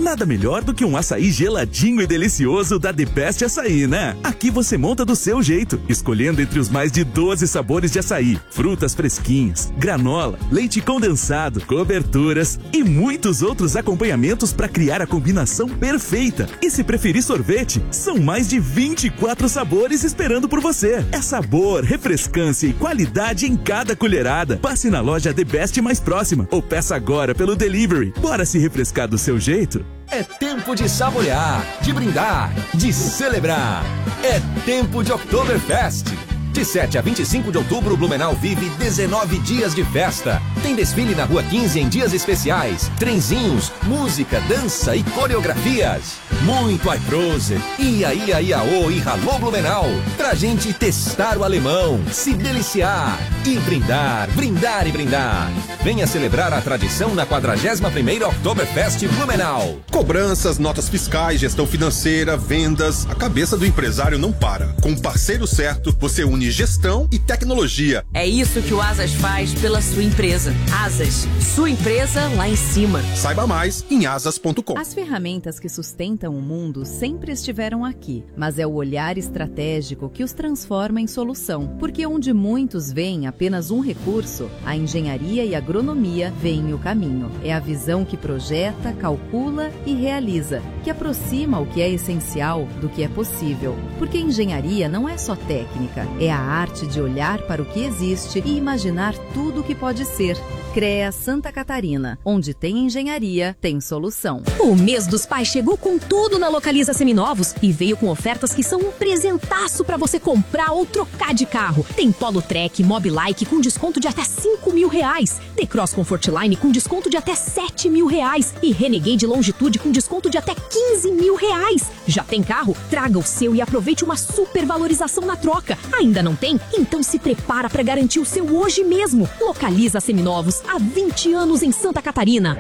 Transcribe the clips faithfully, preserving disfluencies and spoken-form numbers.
Nada melhor do que um açaí geladinho e delicioso da The Best Açaí, né? Aqui você monta do seu jeito, escolhendo entre os mais de doze sabores de açaí, frutas fresquinhas, granola, leite condensado, coberturas e muitos outros acompanhamentos para criar a combinação perfeita. E se preferir sorvete, são mais de vinte e quatro sabores esperando por você. É sabor, refrescância e qualidade em cada colherada. Passe na loja The Best mais próxima ou peça agora pelo delivery. Bora se refrescar do seu jeito? É tempo de saborear, de brindar, de celebrar. É tempo de Oktoberfest. De sete a vinte e cinco de outubro, Blumenau vive dezenove dias de festa. Tem desfile na Rua quinze em dias especiais, trenzinhos, música, dança e coreografias. Muito Aiprose, Ia Ia Iaô e Hallo Blumenau. Pra gente testar o alemão, se deliciar e brindar, brindar e brindar. Venha celebrar a tradição na quadragésima primeira Oktoberfest Blumenau. Cobranças, notas fiscais, gestão financeira, vendas. A cabeça do empresário não para. Com o parceiro certo, você une gestão e tecnologia. É isso que o Asas faz pela sua empresa. Asas, sua empresa lá em cima. Saiba mais em asas ponto com. As ferramentas que sustentam o mundo sempre estiveram aqui, mas é o olhar estratégico que os transforma em solução. Porque onde muitos veem apenas um recurso, a engenharia e a agronomia veem o caminho. É a visão que projeta, calcula e realiza, que aproxima o que é essencial do que é possível. Porque engenharia não é só técnica, é a arte de olhar para o que existe e imaginar tudo o que pode ser. CREA Santa Catarina, onde tem engenharia, tem solução. O mês dos pais chegou com tudo na Localiza Seminovos e veio com ofertas que são um presentaço para você comprar ou trocar de carro. Tem Polo Trek, Mobilike com desconto de até cinco mil reais. T-Cross Comfortline com desconto de até sete mil reais. E Renegade Longitude com desconto de até quinze mil reais. Já tem carro? Traga o seu e aproveite uma super valorização na troca. Ainda não tem? Então se prepara para garantir o seu hoje mesmo. Localiza Seminovos. Há vinte anos em Santa Catarina.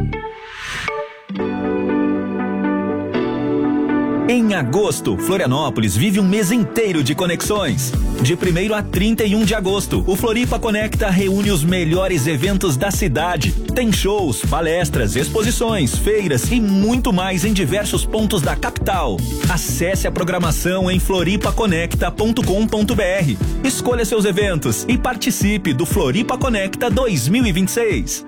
Em agosto, Florianópolis vive um mês inteiro de conexões. De primeiro a trinta e um de agosto, o Floripa Conecta reúne os melhores eventos da cidade. Tem shows, palestras, exposições, feiras e muito mais em diversos pontos da capital. Acesse a programação em floripa conecta ponto com ponto br. Escolha seus eventos e participe do Floripa Conecta dois mil e vinte e seis.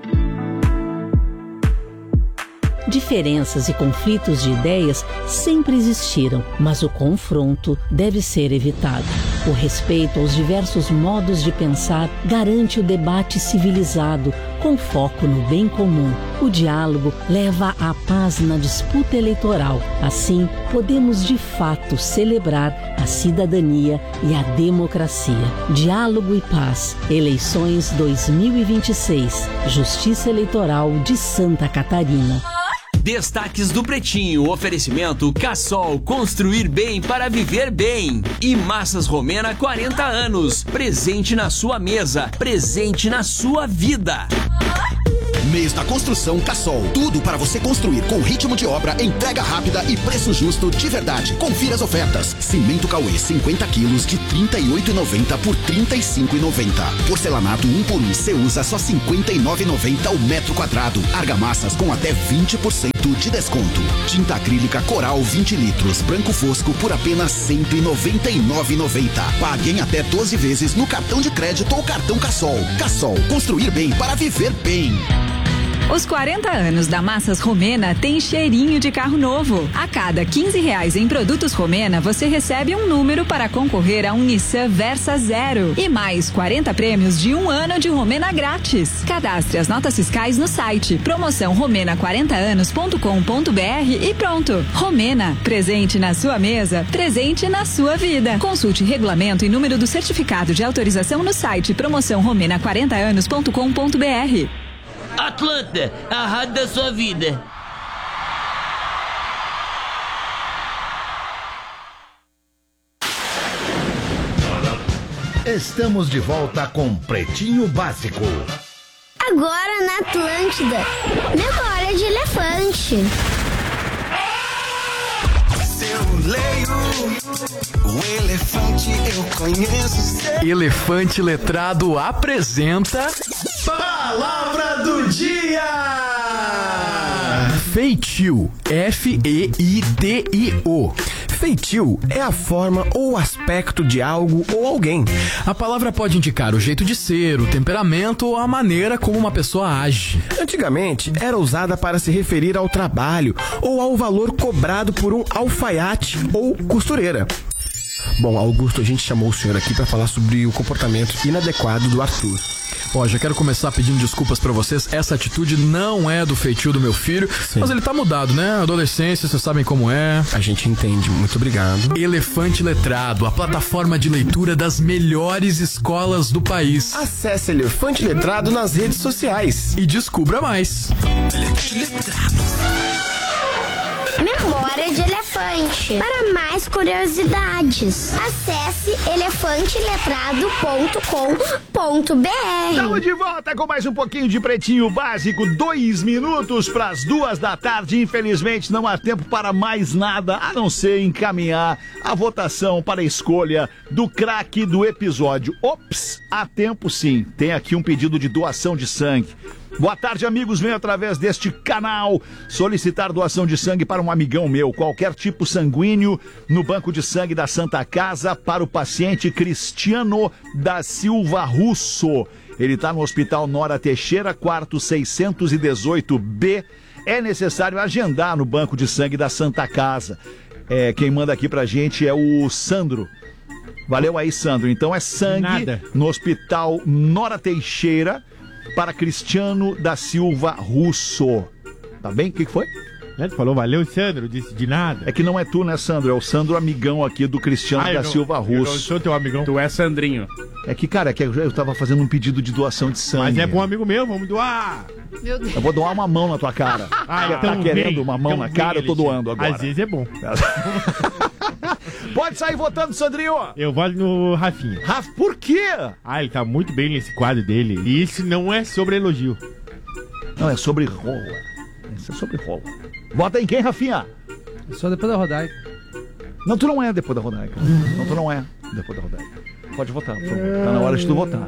Diferenças e conflitos de ideias sempre existiram, mas o confronto deve ser evitado. O respeito aos diversos modos de pensar garante o debate civilizado, com foco no bem comum. O diálogo leva à paz na disputa eleitoral. Assim, podemos de fato celebrar a cidadania e a democracia. Diálogo e paz. Eleições dois mil e vinte e seis. Justiça Eleitoral de Santa Catarina. Destaques do Pretinho, oferecimento Cassol, construir bem para viver bem. E Massas Romena, quarenta anos, presente na sua mesa, presente na sua vida. Mês da Construção Cassol. Tudo para você construir com ritmo de obra, entrega rápida e preço justo de verdade. Confira as ofertas. Cimento Cauê cinquenta quilos de trinta e oito reais e noventa centavos por trinta e cinco reais e noventa centavos. Porcelanato um por um Ceusa só cinquenta e nove reais e noventa centavos o metro quadrado. Argamassas com até vinte por cento de desconto. Tinta acrílica Coral vinte litros, branco fosco por apenas cento e noventa e nove reais e noventa centavos. Pague em até doze vezes no cartão de crédito ou cartão Cassol. Cassol, construir bem para viver bem. Os quarenta anos da Massas Romena tem cheirinho de carro novo. A cada quinze reais em produtos Romena, você recebe um número para concorrer a um Nissan Versa Zero e mais quarenta prêmios de um ano de Romena grátis. Cadastre as notas fiscais no site promoção romena quarenta anos ponto com ponto br e pronto. Romena, presente na sua mesa, presente na sua vida. Consulte regulamento e número do certificado de autorização no site promoção romena quarenta anos ponto com ponto br. Atlanta, a rádio da sua vida. Estamos de volta com Pretinho Básico. Agora na Atlântida, memória de elefante. Eu leio o elefante, eu conheço. Elefante Letrado apresenta Palavra do Dia! Feitio, F E I T I O. Feitio é a forma ou aspecto de algo ou alguém. A palavra pode indicar o jeito de ser, o temperamento ou a maneira como uma pessoa age. Antigamente, era usada para se referir ao trabalho ou ao valor cobrado por um alfaiate ou costureira. Bom, Augusto, a gente chamou o senhor aqui para falar sobre o comportamento inadequado do Arthur. Ó, já quero começar pedindo desculpas pra vocês. Essa atitude não é do feitio do meu filho. Sim. Mas ele tá mudado, né? Adolescência, vocês sabem como é. A gente entende, muito obrigado. Elefante Letrado, a plataforma de leitura das melhores escolas do país. Acesse Elefante Letrado nas redes sociais e descubra mais. Elefante Letrado. Memória de Elefante. Para mais curiosidades, acesse elefante letrado ponto com ponto b r. Estamos de volta com mais um pouquinho de Pretinho Básico. Dois minutos para as duas da tarde. Infelizmente não há tempo para mais nada, a não ser encaminhar a votação para a escolha do craque do episódio. Ops, há tempo sim. Tem aqui um pedido de doação de sangue. Boa tarde, amigos. Venho através deste canal solicitar doação de sangue para um amigão meu, qualquer tipo sanguíneo, no banco de sangue da Santa Casa para o paciente Cristiano da Silva Russo. Ele está no Hospital Nora Teixeira, quarto seiscentos e dezoito B. É necessário agendar no banco de sangue da Santa Casa. É, quem manda aqui pra gente é o Sandro. Valeu aí, Sandro. Então é sangue no Hospital Nora Teixeira para Cristiano da Silva Russo. Tá bem? O que, que foi? Ele falou, valeu, Sandro, disse de nada. É que não é tu, né, Sandro? É o Sandro, amigão aqui do Cristiano ah, da não, Silva Russo. Eu não sou teu amigão. Tu é Sandrinho. É que, cara, é que eu tava fazendo um pedido de doação de sangue. Mas é bom amigo meu, vamos doar. Meu Deus. Eu vou doar uma mão na tua cara. Ah, tá então querendo vem, uma mão então na cara, vem, eu tô doando agora. Às vezes é bom. Pode sair votando, Sandrinho. Eu voto no Rafinha. Rafa, por quê? Ah, ele tá muito bem nesse quadro dele. E isso não é sobre elogio. Não, é sobre rola. Isso é sobre rola. Vota em quem, Rafinha? Eu sou depois da Rodaica. Não, tu não é depois da Rodaica. Uhum. Não, tu não é depois da Rodaica. Pode votar, por favor. Tá na hora de tu votar.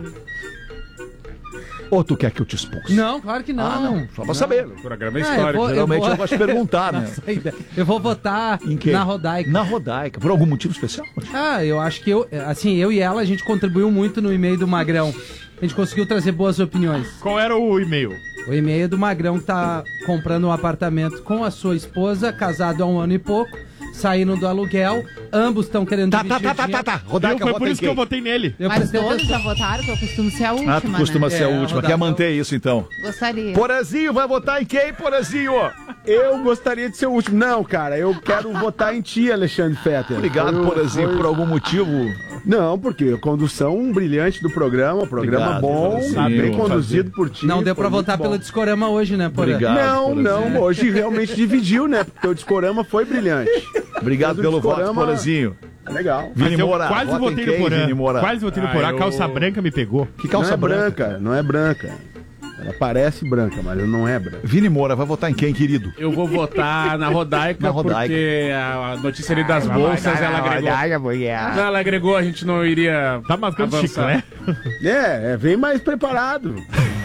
Ou tu quer que eu te expulse? Não, claro que não. Ah, não. Só pra não. saber. O programa é histórico. Ah, eu vou, Geralmente eu, vou... eu gosto de perguntar, né? Eu vou votar em quem? Na Rodaica. Na Rodaica. Por algum motivo especial? Ah, eu acho que eu, assim, eu e ela, a gente contribuiu muito no e-mail do Magrão. A gente conseguiu trazer boas opiniões. Qual era o e-mail? O e-mail é do Magrão, que tá comprando um apartamento com a sua esposa, casado há um ano e pouco, saindo do aluguel, ambos estão querendo tá, dividir tá, tá, tá, tá, tá, Rodaica, Foi por isso que eu votei nele. Eu Mas todos já votaram, que eu costumo ser a última, Ah, tu costuma né? ser a É, última, Rodaica, quer manter isso então? Gostaria. Porazinho, vai votar em quem, Porazinho? Eu gostaria de ser o último. Não, cara, eu quero votar em ti, Alexandre Fetter. Obrigado, foi, Porazinho, foi... por algum motivo? Não, porque a condução brilhante do programa, programa Obrigado, bom, Porazinho. Bem conduzido por ti. Não deu pra votar pelo Discorama hoje, né, Porã? Obrigado, Não, Porazinho. não, hoje realmente dividiu, né? Porque o Discorama foi brilhante. Obrigado pelo voto, Porazinho. Legal. Vini Moura, quase votei no Porã. Quase votei no Porã, a calça branca me pegou. Que calça não é branca? branca? Não é branca. Ela parece branca, mas não é branca. Vini Moura, vai votar em quem, querido? Eu vou votar na Rodaica, na Rodaica. Porque a notícia ali das bolsas, ela agregou. Não, ela agregou, a gente não iria Tá mascando chico, né? É, é, vem mais preparado.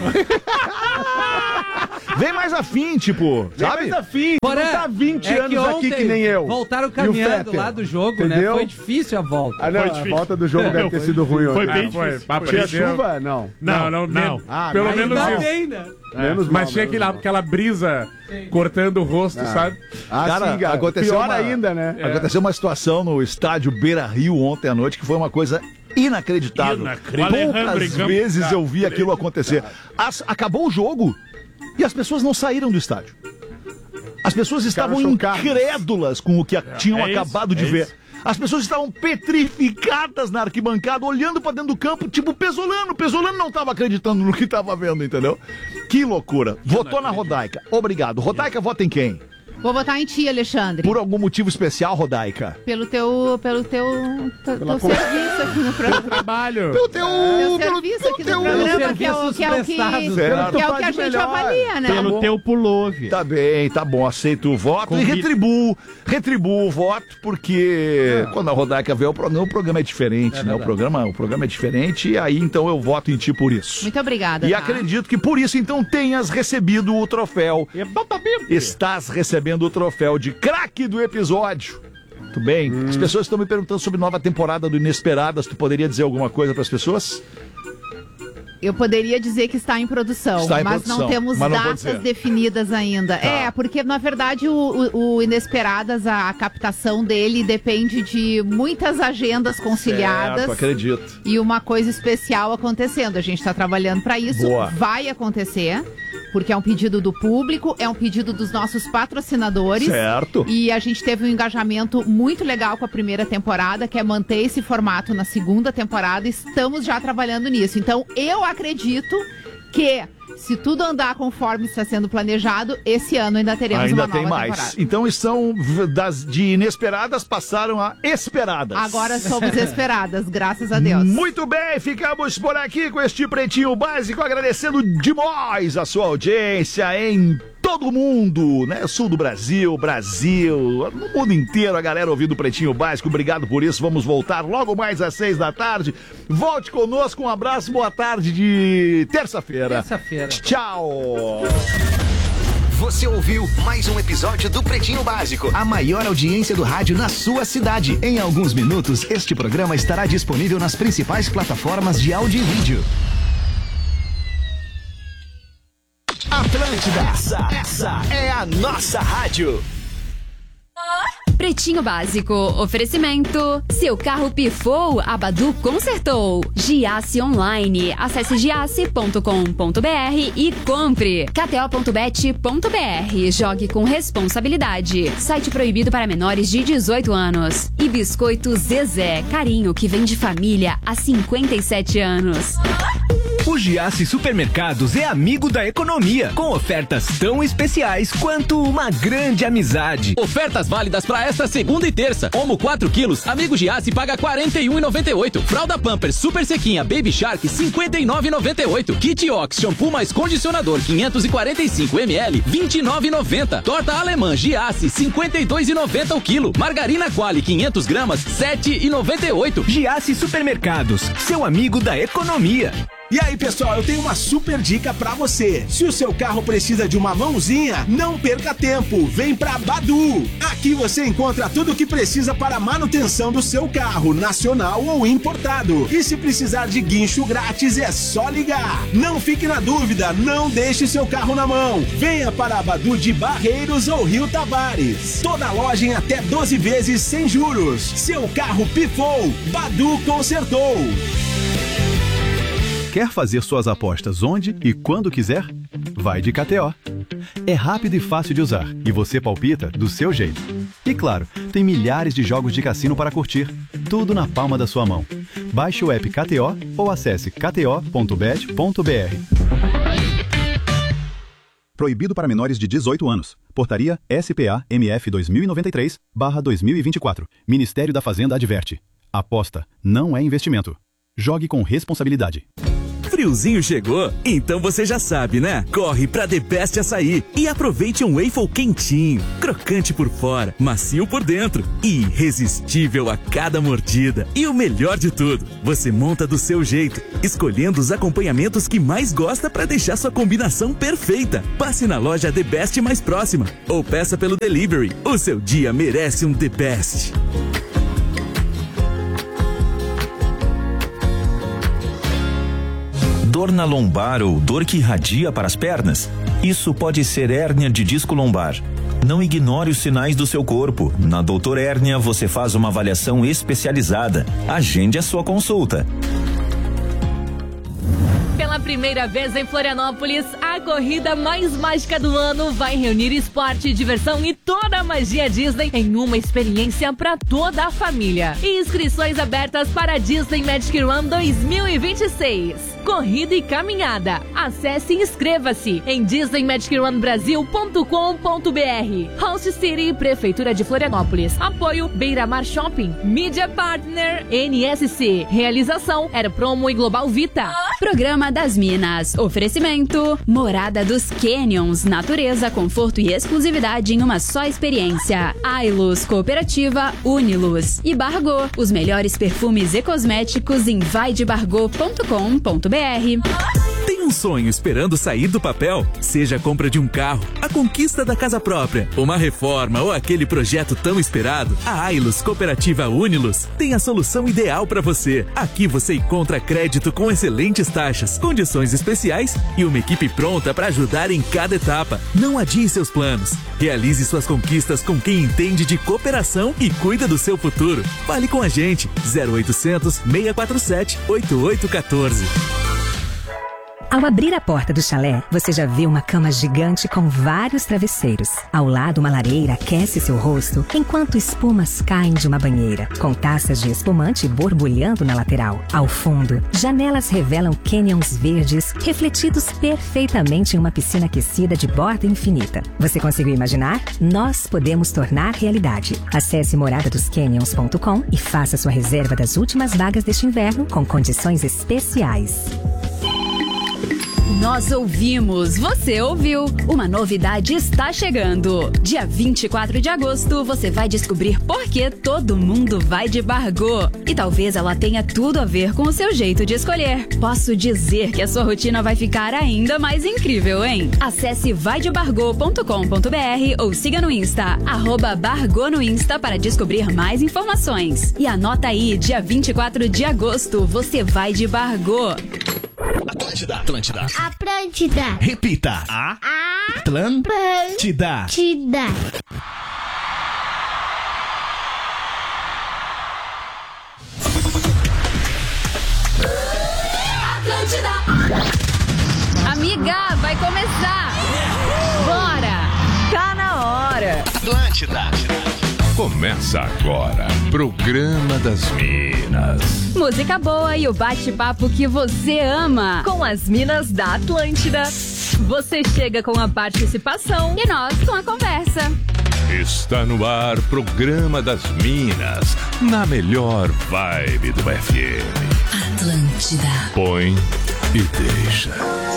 Vem mais afim, tipo, Vem sabe? mais afim, Porém, não tá vinte é anos aqui que nem eu. Voltaram caminhando lá do jogo, Entendeu? né? Foi difícil a volta. Ah, não, foi a volta do jogo deve ter sido ruim hoje. Foi bem ah, foi, difícil. Tinha chuva? Não. Não, não, não. não. Ah, Pelo mas menos tá isso. bem, né? É, Menos mas mal, tinha menos aquela, mal. aquela brisa cortando o rosto, Ah. sabe? Ah, Cara, sim, cara. aconteceu Pior uma- ainda, né? É. Aconteceu uma situação no estádio Beira-Rio ontem à noite que foi uma coisa inacreditável. Inacreditável. Poucas vezes eu vi aquilo acontecer. As- acabou o jogo e as pessoas não saíram do estádio. As pessoas estavam chocadas. incrédulas com o que a- tinham é isso, acabado de é ver. isso. As pessoas estavam petrificadas na arquibancada, olhando pra dentro do campo, tipo Pesolano. Pesolano não tava acreditando no que tava vendo, entendeu? Que loucura. Votou na Rodaica. Obrigado. Rodaica, vota em quem? Vou votar em ti, Alexandre. Por algum motivo especial, Rodaica? Pelo teu, pelo teu, teu, teu serviço aqui no programa. Pelo trabalho. Pelo teu, teu pelo, serviço pelo aqui teu, no programa, que é o que, é o que, que, é o que a gente avalia, né? Pelo teu pullover. Tá bem, tá bom, aceito o voto Convite. e retribuo, retribuo o voto, porque ah. quando a Rodaica vê o programa, o programa é diferente, é né? O programa, o programa é diferente, e aí então eu voto em ti por isso. Muito obrigada. E tá? acredito que por isso então tenhas recebido o troféu. Estás recebendo o troféu de craque do episódio. Tudo bem? Hum. As pessoas estão me perguntando sobre nova temporada do Inesperadas. Tu poderia dizer alguma coisa para as pessoas? Eu poderia dizer que está em produção, está em mas produção, não temos mas não datas definidas ainda. Tá. É, porque na verdade o, o, o Inesperadas, a, a captação dele depende de muitas agendas conciliadas. Certo, acredito. E uma coisa especial acontecendo. A gente está trabalhando para isso. Boa. Vai acontecer. Porque é um pedido do público, é um pedido dos nossos patrocinadores. Certo. E a gente teve um engajamento muito legal com a primeira temporada, que é manter esse formato na segunda temporada. Estamos já trabalhando nisso. Então, eu acredito que, se tudo andar conforme está sendo planejado, esse ano ainda teremos ainda uma nova tem mais. temporada. Então, são das, de inesperadas passaram a esperadas. Agora somos esperadas, graças a Deus. Muito bem, ficamos por aqui com este Pretinho Básico, agradecendo demais a sua audiência em todo mundo, né? Sul do Brasil, Brasil, no mundo inteiro, a galera ouvindo o Pretinho Básico. Obrigado por isso. Vamos voltar logo mais às seis da tarde. Volte conosco. Um abraço, boa tarde de terça-feira. Terça-feira. Tchau. Você ouviu mais um episódio do Pretinho Básico, a maior audiência do rádio na sua cidade. Em alguns minutos, este programa estará disponível nas principais plataformas de áudio e vídeo. Atlântida, essa, essa é a nossa rádio. Pretinho Básico, oferecimento. Seu carro pifou, a Badu consertou. Giasse Online, acesse giasse ponto com ponto br e compre. K T O ponto bet ponto br, jogue com responsabilidade. Site proibido para menores de dezoito anos. E Biscoito Zezé, carinho que vem de família há cinquenta e sete anos. O Giasse Supermercados é amigo da economia, com ofertas tão especiais quanto uma grande amizade. Ofertas válidas para esta segunda e terça. Omo quatro quilos, amigo Giasse paga quarenta e um reais e noventa e oito centavos. Fralda Pampers Super Sequinha Baby Shark cinquenta e nove reais e noventa e oito centavos. Kit Ox Shampoo mais condicionador quinhentos e quarenta e cinco mililitros vinte e nove reais e noventa centavos. Torta alemã Giasse cinquenta e dois reais e noventa centavos o quilo. Margarina Quali quinhentas gramas sete reais e noventa e oito centavos. Giasse Supermercados, seu amigo da economia. E aí, pessoal, eu tenho uma super dica pra você. Se o seu carro precisa de uma mãozinha, não perca tempo. Vem pra Badu. Aqui você encontra tudo o que precisa para a manutenção do seu carro, nacional ou importado. E se precisar de guincho grátis, é só ligar. Não fique na dúvida, não deixe seu carro na mão. Venha para a Badu de Barreiros ou Rio Tavares. Toda loja em até doze vezes sem juros. Seu carro pifou, Badu consertou. Quer fazer suas apostas onde e quando quiser? Vai de K T O. É rápido e fácil de usar e você palpita do seu jeito. E claro, tem milhares de jogos de cassino para curtir, tudo na palma da sua mão. Baixe o app K T O ou acesse k t o ponto bet ponto b r. Proibido para menores de dezoito anos. Portaria S P A M F dois mil e noventa e três barra dois mil e vinte e quatro. Ministério da Fazenda adverte. Aposta não é investimento. Jogue com responsabilidade. Friozinho chegou? Então você já sabe, né? Corre pra The Best Açaí e aproveite um waffle quentinho, crocante por fora, macio por dentro e irresistível a cada mordida. E o melhor de tudo, você monta do seu jeito, escolhendo os acompanhamentos que mais gosta pra deixar sua combinação perfeita. Passe na loja The Best mais próxima ou peça pelo delivery. O seu dia merece um The Best. Dor na lombar ou dor que irradia para as pernas? Isso pode ser hérnia de disco lombar. Não ignore os sinais do seu corpo. Na Doutor Hérnia você faz uma avaliação especializada. Agende a sua consulta. Pela primeira vez em Florianópolis, a corrida mais mágica do ano vai reunir esporte, diversão e toda a magia Disney em uma experiência para toda a família. Inscrições abertas para a Disney Magic Run dois mil e vinte e seis. Corrida e caminhada. Acesse e inscreva-se em disney magic run brasil ponto com ponto b r. Host City, Prefeitura de Florianópolis. Apoio Beira-Mar Shopping. Media Partner N S C. Realização Era Promo e Global Vita. Programa das Minas. Oferecimento Morada dos Canyons. Natureza, conforto e exclusividade em uma só experiência. Ailus, Cooperativa Unilus. E Bargô. Os melhores perfumes e cosméticos em vai de bargô ponto com ponto b r. Tem um sonho esperando sair do papel? Seja a compra de um carro, a conquista da casa própria, uma reforma ou aquele projeto tão esperado, a Ailus Cooperativa Unilus tem a solução ideal para você. Aqui você encontra crédito com excelentes taxas, condições especiais e uma equipe pronta para ajudar em cada etapa. Não adie seus planos. Realize suas conquistas com quem entende de cooperação e cuida do seu futuro. Fale com a gente. zero oitocentos, seis quatro sete, oito oito um quatro. Ao abrir a porta do chalé, você já vê uma cama gigante com vários travesseiros. Ao lado, uma lareira aquece seu rosto, enquanto espumas caem de uma banheira, com taças de espumante borbulhando na lateral. Ao fundo, janelas revelam canyons verdes, refletidos perfeitamente em uma piscina aquecida de borda infinita. Você conseguiu imaginar? Nós podemos tornar realidade. Acesse morada dos canyons ponto com e faça sua reserva das últimas vagas deste inverno com condições especiais. Nós ouvimos, você ouviu. Uma novidade está chegando. Dia vinte e quatro de agosto, você vai descobrir por que todo mundo vai de Bargô. E talvez ela tenha tudo a ver com o seu jeito de escolher. Posso dizer que a sua rotina vai ficar ainda mais incrível, hein? Acesse vai de bargô ponto com ponto b r ou siga no Insta, arroba Bargô no Insta para descobrir mais informações. E anota aí, dia vinte e quatro de agosto, você vai de Bargô. Atlântida. Atlântida. Atlântida. Repita. A. Atlântida. Atlântida. Amiga, vai começar. Bora. Tá na hora. Atlântida. Começa agora, Programa das Minas. Música boa e o bate-papo que você ama. Com as Minas da Atlântida. Você chega com a participação e nós com a conversa. Está no ar, Programa das Minas, na melhor vibe do F M. Atlântida. Põe e deixa.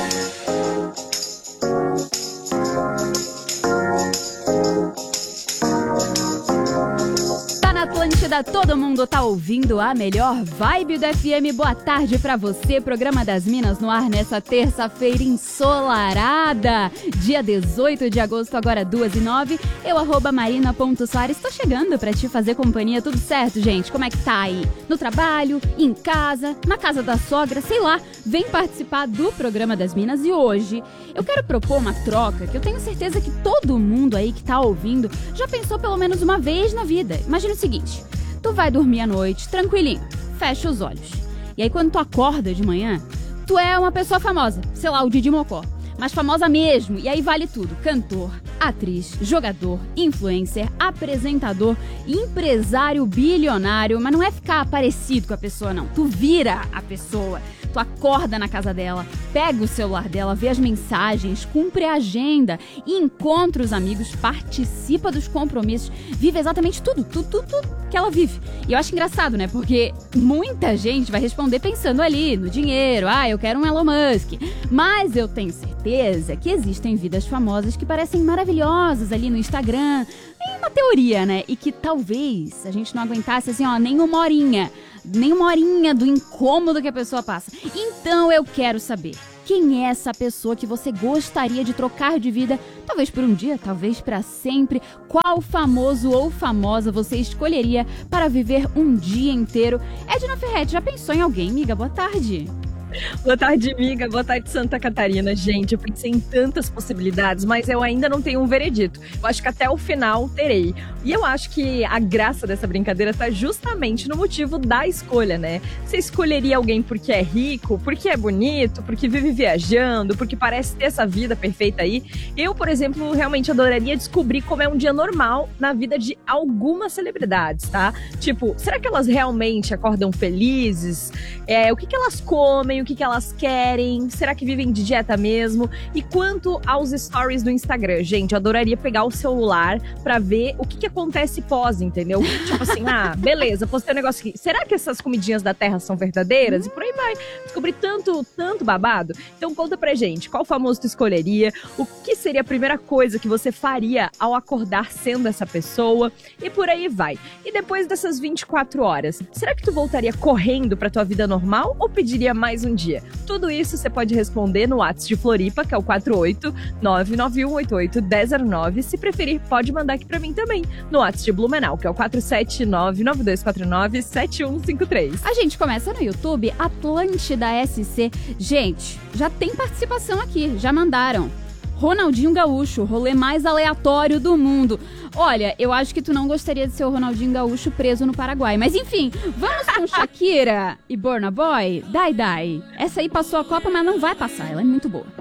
Atlântida, todo mundo tá ouvindo a melhor vibe do F M. Boa tarde pra você, Programa das Minas no ar nessa terça-feira ensolarada, dia dezoito de agosto, agora duas e nove. Eu, arroba marina.soares, tô chegando pra te fazer companhia, tudo certo, gente? Como é que tá aí? No trabalho, em casa, na casa da sogra, sei lá, vem participar do Programa das Minas. E hoje eu quero propor uma troca que eu tenho certeza que todo mundo aí que tá ouvindo já pensou pelo menos uma vez na vida. Imagina o seguinte: tu vai dormir à noite, tranquilinho, fecha os olhos. E aí quando tu acorda de manhã, tu é uma pessoa famosa, sei lá, o Didi Mocó, mas famosa mesmo, e aí vale tudo: cantor, atriz, jogador, influencer, apresentador, empresário bilionário. Mas não é ficar parecido com a pessoa, não. Tu vira a pessoa. Tu acorda na casa dela, pega o celular dela, vê as mensagens, cumpre a agenda, encontra os amigos, participa dos compromissos, vive exatamente tudo, tudo, tudo, tudo que ela vive. E eu acho engraçado, né? Porque muita gente vai responder pensando ali no dinheiro. Ah, eu quero um Elon Musk. Mas eu tenho certeza que existem vidas famosas que parecem maravilhosas ali no Instagram. É uma teoria, né? E que talvez a gente não aguentasse assim, ó, nem uma horinha. Nem uma horinha do incômodo que a pessoa passa. Então eu quero saber, quem é essa pessoa que você gostaria de trocar de vida? Talvez por um dia, talvez para sempre. Qual famoso ou famosa você escolheria para viver um dia inteiro? Edna Ferretti, já pensou em alguém, amiga? Boa tarde. Boa tarde, amiga. Boa tarde, Santa Catarina. Gente, eu pensei em tantas possibilidades, mas eu ainda não tenho um veredito. Eu acho que até o final terei. E eu acho que a graça dessa brincadeira tá justamente no motivo da escolha, né? Você escolheria alguém porque é rico, porque é bonito, porque vive viajando, porque parece ter essa vida perfeita aí. Eu, por exemplo, realmente adoraria descobrir como é um dia normal na vida de algumas celebridades, tá? Tipo, será que elas realmente acordam felizes? É, o que que elas comem? O que que elas querem? Será que vivem de dieta mesmo? E quanto aos stories do Instagram, gente, eu adoraria pegar o celular pra ver o que que acontece pós, entendeu? Tipo assim, ah, beleza, postei um negócio aqui. Será que essas comidinhas da terra são verdadeiras? E por aí vai. Descobri tanto, tanto babado. Então conta pra gente, qual famoso tu escolheria? O que seria a primeira coisa que você faria ao acordar sendo essa pessoa? E por aí vai. E depois dessas vinte e quatro horas, será que tu voltaria correndo pra tua vida normal ou pediria mais um dia? Tudo isso você pode responder no WhatsApp de Floripa, que é o quatro oito nove nove um oito oito um zero zero nove. Se preferir, pode mandar aqui pra mim também, no WhatsApp de Blumenau, que é o quatro sete nove nove dois quatro nove sete um cinco três. A gente começa no YouTube, Atlântida S C. Gente, já tem participação aqui, já mandaram. Ronaldinho Gaúcho, rolê mais aleatório do mundo. Olha, eu acho que tu não gostaria de ser o Ronaldinho Gaúcho preso no Paraguai. Mas enfim, vamos com Shakira e Burna Boy? Dai Dai. Essa aí passou a Copa, mas não vai passar, ela é muito boa.